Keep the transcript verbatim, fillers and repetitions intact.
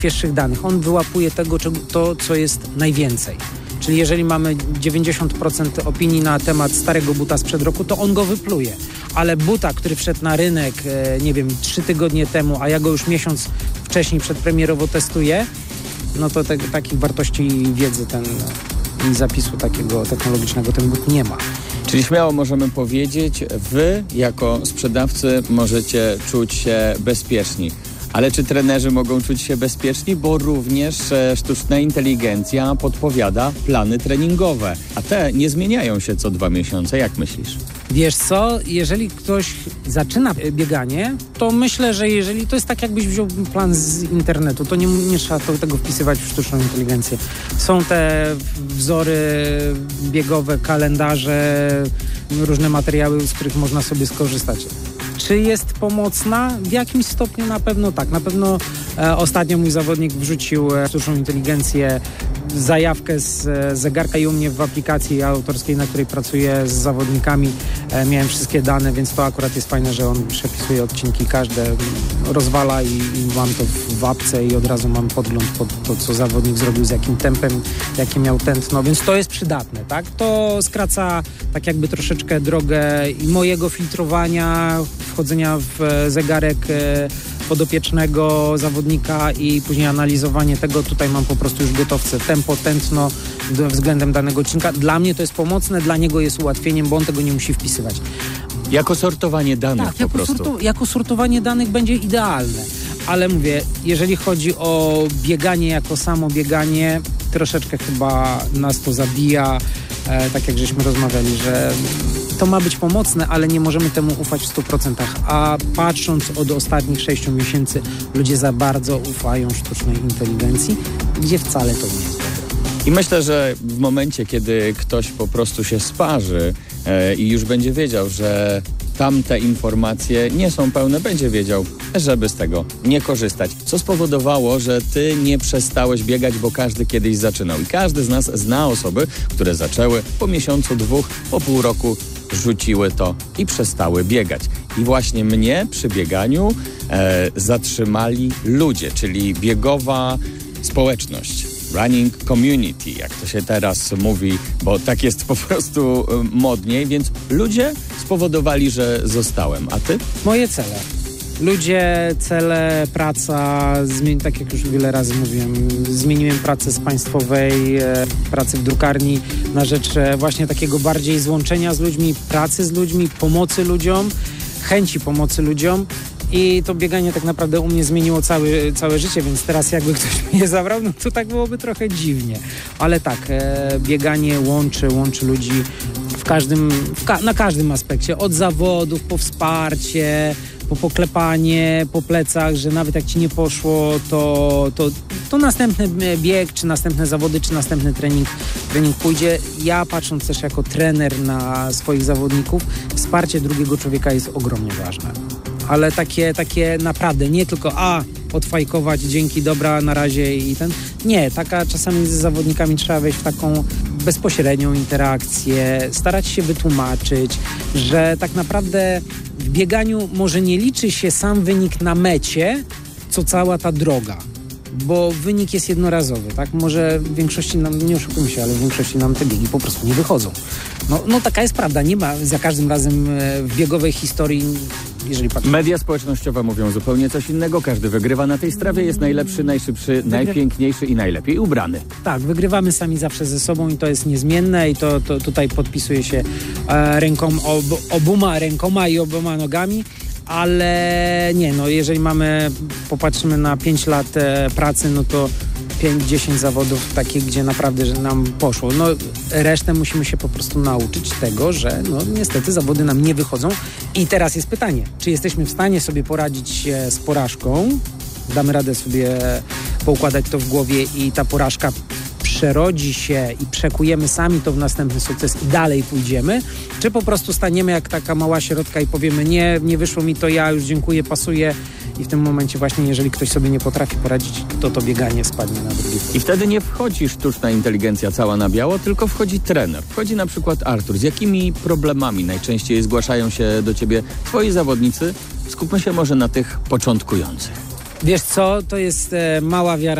najświeższych danych. On wyłapuje tego, to, co jest najwięcej. Czyli jeżeli mamy dziewięćdziesiąt procent opinii na temat starego buta sprzed roku, to on go wypluje. Ale buta, który wszedł na rynek, nie wiem, trzy tygodnie temu, a ja go już miesiąc wcześniej przedpremierowo testuję, no to te, takich wartości i wiedzy ten i zapisu takiego technologicznego ten but nie ma. Czyli śmiało możemy powiedzieć, wy jako sprzedawcy możecie czuć się bezpieczni. Ale czy trenerzy mogą czuć się bezpieczni? Bo również e, sztuczna inteligencja podpowiada plany treningowe, a te nie zmieniają się co dwa miesiące. Jak myślisz? Wiesz co, jeżeli ktoś zaczyna bieganie, to myślę, że jeżeli to jest tak, jakbyś wziął plan z internetu, to nie, nie trzeba to, tego wpisywać w sztuczną inteligencję. Są te wzory biegowe, kalendarze, różne materiały, z których można sobie skorzystać. Czy jest pomocna? W jakimś stopniu na pewno tak. Na pewno e, ostatnio mój zawodnik wrzucił e, sztuczną inteligencję, zajawkę z e, zegarka i u mnie w aplikacji autorskiej, na której pracuję z zawodnikami, e, miałem wszystkie dane, więc to akurat jest fajne, że on przepisuje odcinki każde, rozwala i, i mam to w apce i od razu mam podgląd pod to, co zawodnik zrobił, z jakim tempem, jakie miał tętno, więc to jest przydatne, tak? To skraca tak jakby troszeczkę drogę i mojego filtrowania, wchodzenia w zegarek podopiecznego zawodnika i później analizowanie tego. Tutaj mam po prostu już gotowce, tempo, tętno względem danego odcinka. Dla mnie to jest pomocne, dla niego jest ułatwieniem, bo on tego nie musi wpisywać. Jako sortowanie danych tak, po jako prostu. Sortu, jako sortowanie danych będzie idealne. Ale mówię, jeżeli chodzi o bieganie jako samo bieganie, troszeczkę chyba nas to zabija, e, tak jak żeśmy rozmawiali, że to ma być pomocne, ale nie możemy temu ufać w stu procentach. A patrząc od ostatnich sześciu miesięcy, ludzie za bardzo ufają sztucznej inteligencji, gdzie wcale to nie jest dobre. I myślę, że w momencie, kiedy ktoś po prostu się sparzy e, i już będzie wiedział, że tamte informacje nie są pełne, będzie wiedział, żeby z tego nie korzystać. Co spowodowało, że ty nie przestałeś biegać, bo każdy kiedyś zaczynał. I każdy z nas zna osoby, które zaczęły po miesiącu, dwóch, po pół roku rzuciły to i przestały biegać. I właśnie mnie przy bieganiu e, zatrzymali ludzie, czyli biegowa społeczność. Running community, jak to się teraz mówi, bo tak jest po prostu modniej, więc ludzie spowodowali, że zostałem. A ty? Moje cele. Ludzie, cele, praca, zmieni- tak jak już wiele razy mówiłem, zmieniłem pracę z państwowej, e, pracy w drukarni na rzecz e, właśnie takiego bardziej złączenia z ludźmi, pracy z ludźmi, pomocy ludziom, chęci pomocy ludziom. I to bieganie tak naprawdę u mnie zmieniło cały, całe życie, więc teraz jakby ktoś mnie zabrał, no to tak byłoby trochę dziwnie. Ale tak, e, bieganie łączy, łączy ludzi w każdym, w ka- na każdym aspekcie. Od zawodów, po wsparcie, po poklepanie po plecach, że nawet jak ci nie poszło, to, to, to następny bieg, czy następne zawody, czy następny trening, trening pójdzie. Ja patrząc też jako trener na swoich zawodników, wsparcie drugiego człowieka jest ogromnie ważne. Ale takie, takie naprawdę, nie tylko a, odfajkować, dzięki, dobra, na razie i ten. Nie, taka czasami z zawodnikami trzeba wejść w taką bezpośrednią interakcję, starać się wytłumaczyć, że tak naprawdę w bieganiu może nie liczy się sam wynik na mecie, co cała ta droga. Bo wynik jest jednorazowy, tak? Może w większości nam, nie oszukujmy się, ale w większości nam te biegi po prostu nie wychodzą. No, no taka jest prawda, nie ma za każdym razem w biegowej historii, jeżeli patrzymy. Media społecznościowe mówią zupełnie coś innego, każdy wygrywa na tej strawie, jest najlepszy, najszybszy, Wygry... najpiękniejszy i najlepiej ubrany. Tak, wygrywamy sami zawsze ze sobą i to jest niezmienne i to, to tutaj podpisuje się e, ręką, ob, oboma rękoma i oboma nogami. Ale nie, no jeżeli mamy, popatrzymy na pięć lat e, pracy, no to pięć dziesięć zawodów takich, gdzie naprawdę że nam poszło. No resztę musimy się po prostu nauczyć tego, że no niestety zawody nam nie wychodzą. I teraz jest pytanie, czy jesteśmy w stanie sobie poradzić z porażką? Damy radę sobie poukładać to w głowie i ta porażka przerodzi się i przekujemy sami to w następny sukces i dalej pójdziemy, czy po prostu staniemy jak taka mała środka i powiemy nie, nie wyszło mi to, ja już dziękuję, pasuję i w tym momencie właśnie jeżeli ktoś sobie nie potrafi poradzić, to to bieganie spadnie na drugi plan. I wtedy nie wchodzi sztuczna inteligencja cała na biało, tylko wchodzi trener. Wchodzi na przykład Artur. Z jakimi problemami najczęściej zgłaszają się do ciebie twoi zawodnicy? Skupmy się może na tych początkujących. Wiesz co, to jest e, mała wiara